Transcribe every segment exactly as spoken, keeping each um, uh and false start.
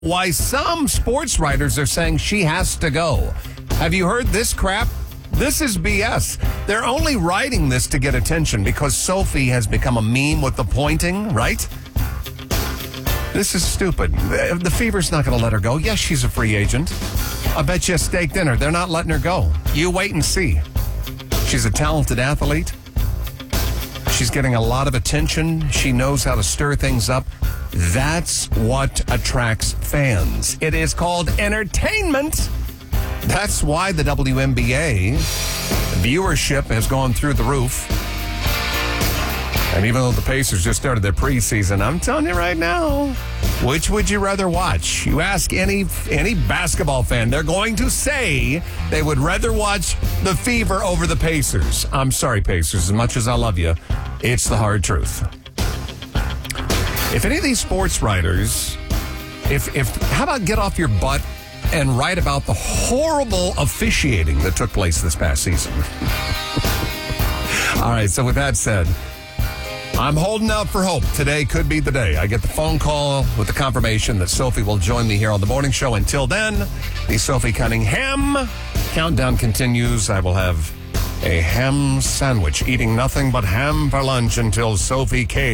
why some sports writers are saying she has to go. Have you heard this crap? This is B S. They're only writing this to get attention because Sophie has become a meme with the pointing, right? This is stupid. The Fever's not going to let her go. Yes, she's a free agent. I bet you a steak dinner. They're not letting her go. You wait and see. She's a talented athlete. She's getting a lot of attention. She knows how to stir things up. That's what attracts fans. It is called entertainment. That's why the W N B A viewership has gone through the roof. And even though the Pacers just started their preseason, I'm telling you right now, which would you rather watch? You ask any any basketball fan, they're going to say they would rather watch the Fever over the Pacers. I'm sorry, Pacers, as much as I love you, it's the hard truth. If any of these sports writers, if if how about get off your butt and write about the horrible officiating that took place this past season? All right, so with that said, I'm holding out for hope. Today could be the day. I get the phone call with the confirmation that Sophie will join me here on the morning show. Until then, the Sophie Cunningham countdown continues. I will have a ham sandwich, eating nothing but ham for lunch until Sophie K.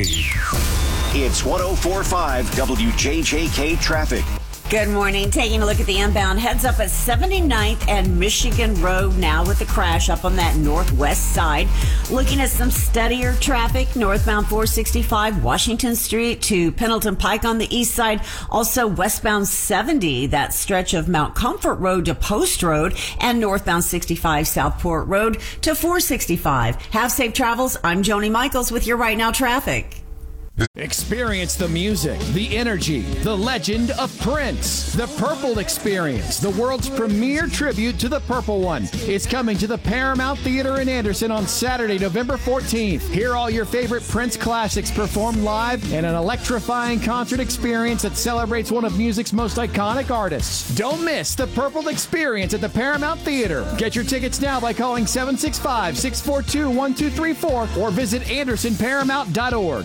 It's one oh four point five W J J K traffic. Good morning. Taking a look at the inbound. Heads up at seventy-ninth and Michigan Road now with the crash up on that northwest side. Looking at some steadier traffic northbound four sixty-five Washington Street to Pendleton Pike on the east side. Also westbound seventy, that stretch of Mount Comfort Road to Post Road, and northbound sixty-five Southport Road to four sixty-five. Have safe travels. I'm Joni Michaels with your Right Now traffic. Experience the music, the energy, the legend of Prince. The Purple Experience, the world's premier tribute to the Purple One. It's coming to the Paramount Theater in Anderson on Saturday, November fourteenth. Hear all your favorite Prince classics performed live in an electrifying concert experience that celebrates one of music's most iconic artists. Don't miss the Purple Experience at the Paramount Theater. Get your tickets now by calling seven six five, six four two, one two three four or visit anderson paramount dot org.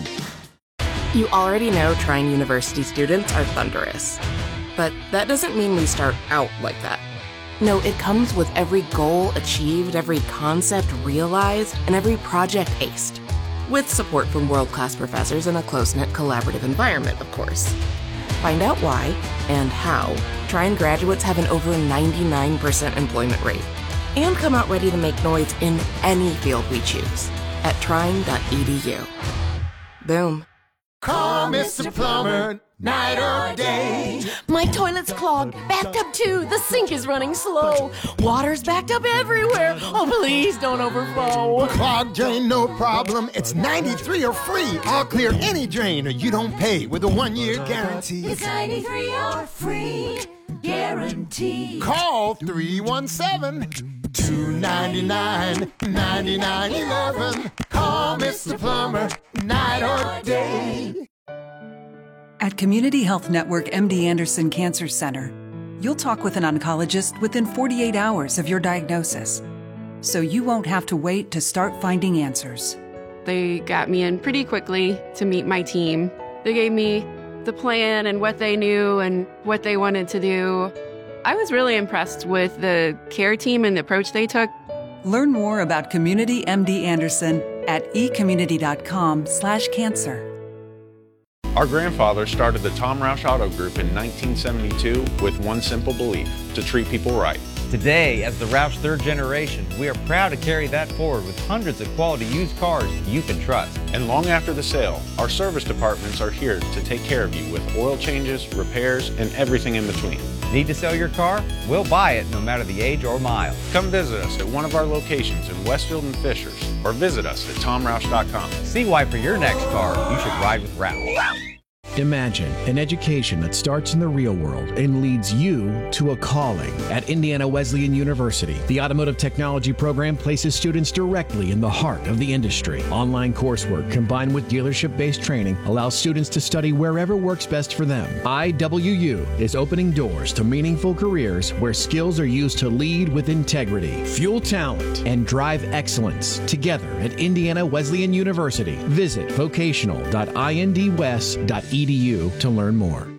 You already know Trine University students are thunderous. But that doesn't mean we start out like that. No, it comes with every goal achieved, every concept realized, and every project aced. With support from world-class professors in a close-knit collaborative environment, of course. Find out why and how Trine graduates have an over ninety-nine percent employment rate. And come out ready to make noise in any field we choose at trine dot e d u. Boom. Call Mister Plumber, night or day. My toilet's clogged, backed up too, the sink is running slow. Water's backed up everywhere, oh please don't overflow. Clogged drain, no problem, it's ninety-three or free. I'll clear any drain or you don't pay with a one-year guarantee. It's ninety-three or free, guarantee. Call three one seven, two nine nine, nine nine one one. Call Mister Plumber, night or day. At Community Health Network M D Anderson Cancer Center, you'll talk with an oncologist within forty-eight hours of your diagnosis, so you won't have to wait to start finding answers. They got me in pretty quickly to meet my team. They gave me the plan and what they knew and what they wanted to do. I was really impressed with the care team and the approach they took. Learn more about Community M D Anderson at e community dot com slash cancer. Our grandfather started the Tom Roush Auto Group in nineteen seventy-two with one simple belief: to treat people right. Today, as the Roush third generation, we are proud to carry that forward with hundreds of quality used cars you can trust. And long after the sale, our service departments are here to take care of you with oil changes, repairs, and everything in between. Need to sell your car? We'll buy it no matter the age or mile. Come visit us at one of our locations in Westfield and Fishers, or visit us at tom roush dot com. See why for your next car, you should ride with Roush. Imagine an education that starts in the real world and leads you to a calling. At Indiana Wesleyan University, the Automotive Technology program places students directly in the heart of the industry. Online coursework combined with dealership-based training allows students to study wherever works best for them. I W U is opening doors to meaningful careers where skills are used to lead with integrity, fuel talent, and drive excellence together at Indiana Wesleyan University. Visit vocational dot i n d west dot e d u to learn more.